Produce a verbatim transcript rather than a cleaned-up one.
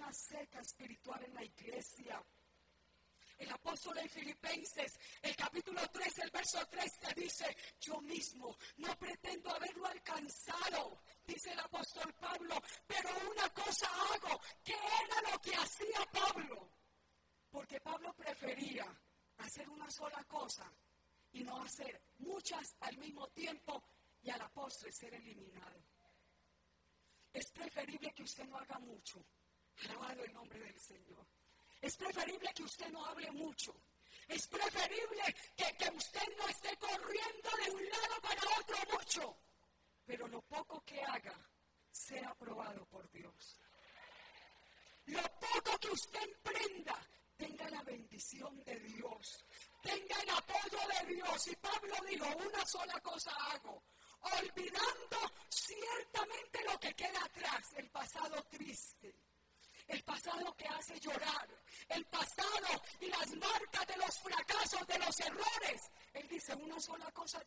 una seca espiritual en la iglesia. El apóstol en Filipenses, el capítulo tres, el verso tres, te dice: yo mismo no pretendo haberlo alcanzado, dice el apóstol Pablo, pero una cosa hago. ¿Qué era lo que hacía Pablo? Porque Pablo prefería hacer una sola cosa y no hacer muchas al mismo tiempo y a la postre ser eliminado. Es preferible que usted no haga mucho. Alabado el nombre del Señor. Es preferible que usted no hable mucho. Es preferible que, que usted no esté corriendo de un lado para otro mucho. Pero lo poco que haga sea aprobado por Dios. Lo poco que usted emprenda tenga la bendición de Dios. Tenga el apoyo de Dios. Y Pablo dijo: una sola cosa hago. Olvidando ciertamente lo que queda atrás, el pasado triste. El pasado que hace llorar, el pasado y las marcas de los fracasos, de los errores. Él dice: una sola cosa